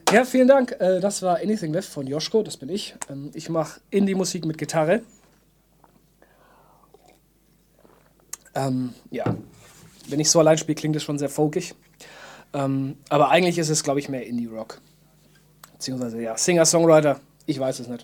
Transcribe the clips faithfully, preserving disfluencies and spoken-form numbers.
Ja, vielen Dank. Äh, das war Anything Left von Joschko, das bin ich. Ähm, ich mache Indie-Musik mit Gitarre. Ähm, ja, wenn ich so allein spiele, klingt das schon sehr folkig. Ähm, aber eigentlich ist es, glaube ich, mehr Indie-Rock. Beziehungsweise, ja, Singer-Songwriter. Ich weiß es nicht.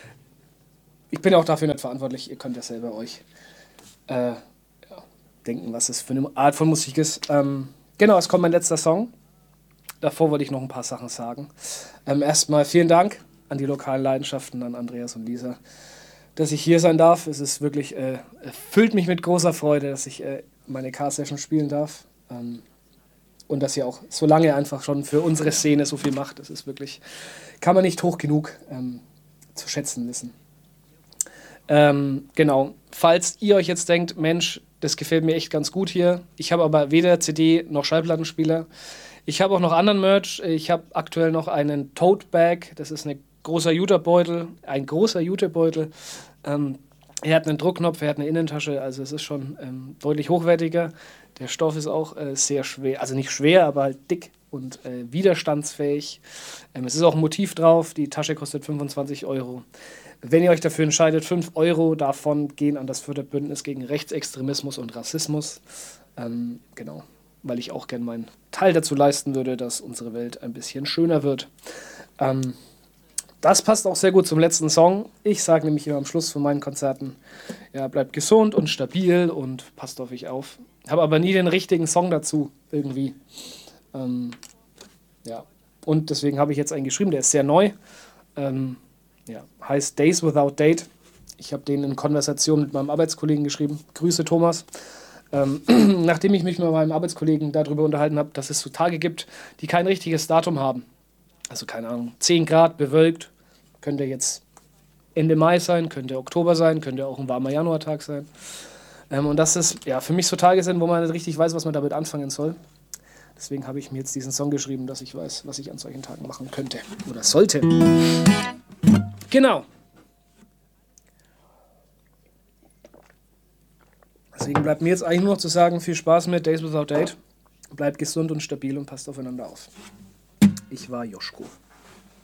Ich bin auch dafür nicht verantwortlich. Ihr könnt ja selber euch äh, ja, denken, was es für eine Art von Musik ist. Ähm, genau, es kommt mein letzter Song. Davor wollte ich noch ein paar Sachen sagen. Ähm, erstmal vielen Dank an die lokalen Leidenschaften, an Andreas und Lisa, dass ich hier sein darf. Es ist wirklich, äh, erfüllt mich mit großer Freude, dass ich äh, meine Car-Session spielen darf. Ähm, und dass ihr auch so lange einfach schon für unsere Szene so viel macht. Das ist wirklich, kann man nicht hoch genug ähm, zu schätzen wissen. Ähm, genau, falls ihr euch jetzt denkt, Mensch, das gefällt mir echt ganz gut hier. Ich habe aber weder C D noch Schallplattenspieler. Ich habe auch noch anderen Merch. Ich habe aktuell noch einen Tote Bag. Das ist ein großer Jutebeutel. Ein großer Jutebeutel. Ähm, er hat einen Druckknopf, er hat eine Innentasche. Also es ist schon ähm, deutlich hochwertiger. Der Stoff ist auch äh, sehr schwer. Also nicht schwer, aber halt dick und äh, widerstandsfähig. Ähm, es ist auch ein Motiv drauf. Die Tasche kostet fünfundzwanzig Euro. Wenn ihr euch dafür entscheidet, fünf Euro davon gehen an das Förderbündnis gegen Rechtsextremismus und Rassismus. Ähm, genau, weil ich auch gerne meinen Teil dazu leisten würde, dass unsere Welt ein bisschen schöner wird. Ähm, das passt auch sehr gut zum letzten Song. Ich sage nämlich immer am Schluss von meinen Konzerten, ja, bleibt gesund und stabil und passt auf euch auf. Habe aber nie den richtigen Song dazu, irgendwie. Ähm, ja, und deswegen habe ich jetzt einen geschrieben, der ist sehr neu. Ähm, Ja, heißt Days Without Date. Ich habe den in Konversation mit meinem Arbeitskollegen geschrieben. Grüße, Thomas. Ähm, nachdem ich mich mit meinem Arbeitskollegen darüber unterhalten habe, dass es so Tage gibt, die kein richtiges Datum haben. Also keine Ahnung, zehn Grad, bewölkt. Könnte jetzt Ende Mai sein, könnte Oktober sein, könnte auch ein warmer Januartag sein. Ähm, und das ist ja für mich so Tage sind, wo man nicht richtig weiß, was man damit anfangen soll. Deswegen habe ich mir jetzt diesen Song geschrieben, dass ich weiß, was ich an solchen Tagen machen könnte oder sollte. Genau. Deswegen bleibt mir jetzt eigentlich nur noch zu sagen, viel Spaß mit Days Without Date. Bleibt gesund und stabil und passt aufeinander auf. Ich war Joschko.